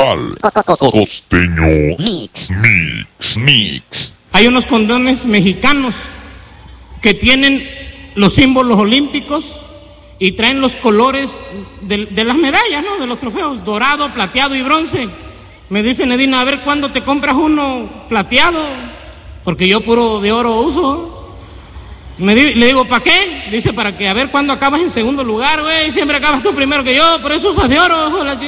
Nacional. Costeño Mix. Hay unos condones mexicanos que tienen los símbolos olímpicos y traen los colores de las medallas, ¿no? De los trofeos, dorado, plateado y bronce. Me dice Nedina, a ver cuándo te compras uno plateado, porque yo puro de oro uso. Le digo, ¿para qué? Dice, para que a ver cuándo acabas en segundo lugar, güey. Siempre acabas tú primero que yo, por eso usas de oro, ojo la chica.